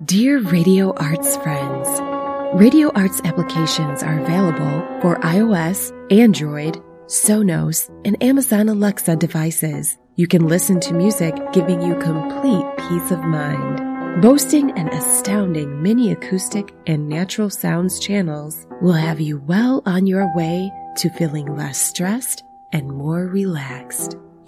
Dear Radio Arts friends, Radio Arts applications are available for iOS, Android, Sonos, and Amazon Alexa devices. You can listen to music giving you complete peace of mind. Boasting an astounding mini acoustic and natural sounds channels will have you well on your way to feeling less stressed and more relaxed.